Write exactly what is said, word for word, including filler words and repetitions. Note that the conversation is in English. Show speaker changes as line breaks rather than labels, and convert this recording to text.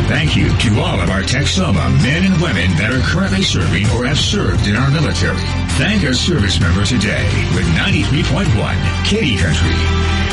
Thank you to all of our Texoma men and women that are currently serving or have served in our military. Thank a service member today with ninety-three point one Katy Country.